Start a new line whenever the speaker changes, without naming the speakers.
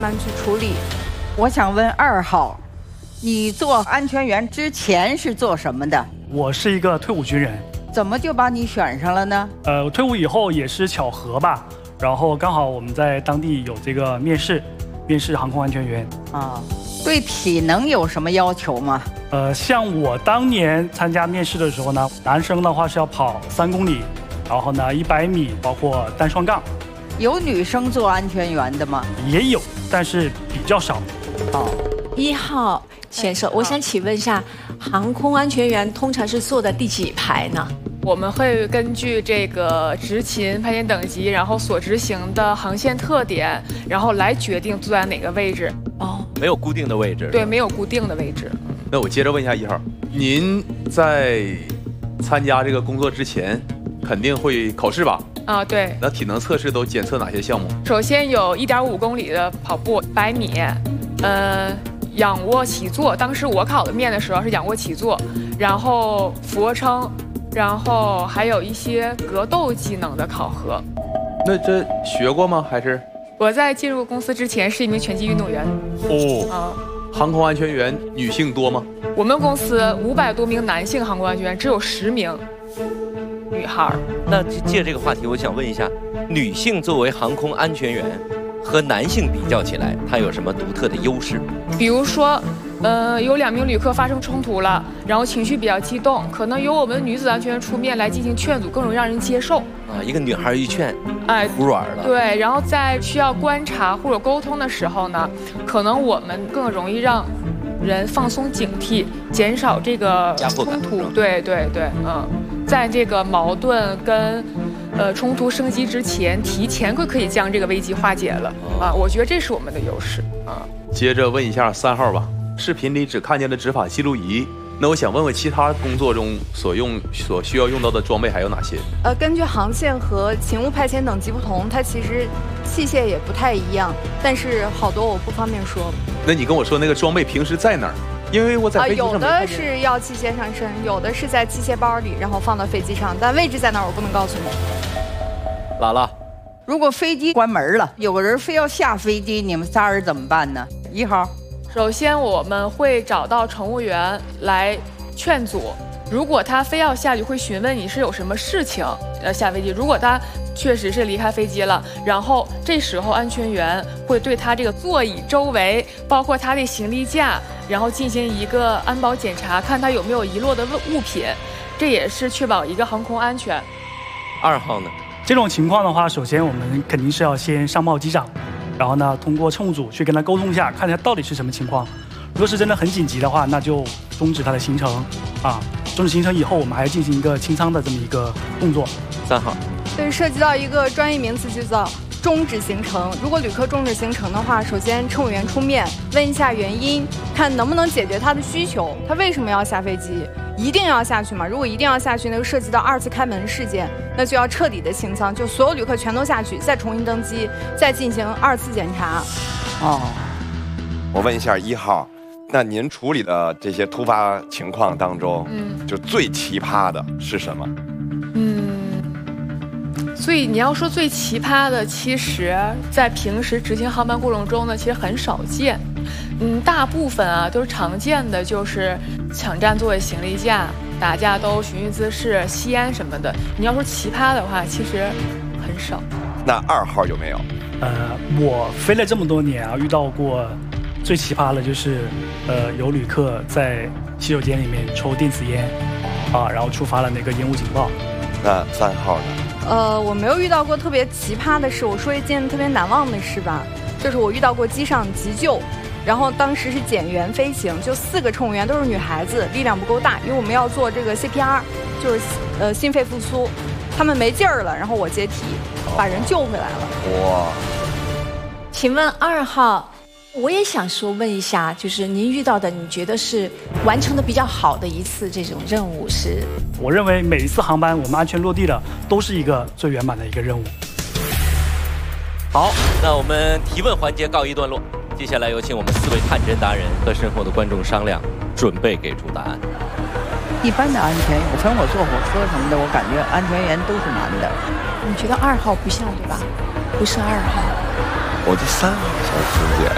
慢去处理。
我想问2号，你做安全员之前是做什么的？
我是一个退伍军人。
怎么就把你选上了呢？
我退伍以后也是巧合吧，然后刚好我们在当地有这个面试航空安全员。
啊，对体能有什么要求吗？
像我当年参加面试的时候呢，男生的话是要跑3公里，然后呢100米，包括单双杠。
有女生做安全员的吗？
也有，但是比较少。
哦
1号选手，我想请问一下，航空安全员通常是坐的第几排呢？
我们会根据这个执勤派遣等级，然后所执行的航线特点，然后来决定坐在哪个位置。
哦，
没有固定的位置。
对，没有固定的位置。
那我接着问一下1号，您在参加这个工作之前，肯定会考试吧？
啊，对。
那体能测试都检测哪些项目？
首先有1.5公里的跑步，100米，仰卧起坐。当时我考的面的时候是仰卧起坐，然后俯卧撑，然后还有一些格斗技能的考核。
那这学过吗？还是？
我在进入公司之前是一名拳击运动员。
哦。航空安全员女性多吗？
我们公司500多名男性航空安全员，只有10名女孩。
那借这个话题，我想问一下，女性作为航空安全员和男性比较起来，它有什么独特的优势？
比如说，有2名旅客发生冲突了，然后情绪比较激动，可能由我们女子安全员出面来进行劝阻，更容易让人接受。
啊，一个女孩一劝，
哎，
服软了。
对，然后在需要观察或者沟通的时候呢，可能我们更容易让人放松警惕，减少这个冲突。对，在这个矛盾跟冲突升级之前，提前可以将这个危机化解了啊！我觉得这是我们的优势啊。
接着问一下3号吧，视频里只看见了执法记录仪，那我想问问其他工作中所需要用到的装备还有哪些？
根据航线和勤务派遣等级不同，它其实器械也不太一样，但是好多我不方便说。
那你跟我说那个装备平时在哪儿？因为我在飞机上
有的是要器械上身，有的是在器械包里，然后放到飞机上，但位置在哪儿我不能告诉你。
姥姥，
如果飞机关门了，有个人非要下飞机，你们仨人怎么办呢？1号，
首先我们会找到乘务员来劝阻。如果他非要下去，会询问你是有什么事情下飞机。如果他确实是离开飞机了，然后这时候安全员会对他这个座椅周围，包括他的行李架，然后进行一个安保检查，看他有没有遗落的物品，这也是确保一个航空安全。
2号呢？
这种情况的话，首先我们肯定是要先上报机长，然后呢通过乘务组去跟他沟通一下，看一下到底是什么情况。如果是真的很紧急的话，那就终止他的行程啊。终止行程以后，我们还要进行一个清仓的这么一个动作。
3号，
对，涉及到一个专业名词，就叫终止行程。如果旅客终止行程的话，首先乘务员出面问一下原因，看能不能解决他的需求，他为什么要下飞机？一定要下去吗？如果一定要下去，那就涉及到2次开门事件，那就要彻底的清仓，就所有旅客全都下去，再重新登机，再进行2次检查。
哦，
我问一下1号，那您处理的这些突发情况当中，就最奇葩的是什么？
所以你要说最奇葩的，其实在平时执行航班过程中呢，其实很少见。大部分啊都是常见的，就是抢占座位行李架、打架斗、寻衅滋事、吸烟什么的。你要说奇葩的话，其实很少。
那2号有没有？
我飞了这么多年啊，遇到过最奇葩的就是，有旅客在洗手间里面抽电子烟，啊，然后触发了那个烟雾警报。
那3号呢？
我没有遇到过特别奇葩的事，我说一件特别难忘的事吧，就是我遇到过机上急救，然后当时是减员飞行，就4个乘务员都是女孩子，力量不够大，因为我们要做这个 CPR， 就是心肺复苏，他们没劲儿了，然后我接替把人救回来了。
哇！
请问2号，我也想说问一下，就是您遇到的，你觉得是完成的比较好的一次这种任务是？
我认为每一次航班我们安全落地了，都是一个最圆满的一个任务。
好，那我们提问环节告一段落，接下来有请我们4位探针达人和身后的观众商量，准备给出答案。
一般的安全，我乘我坐火车什么的，我感觉安全员都是男的。
你觉得2号不像对吧？不是2号。
我这3号小师姐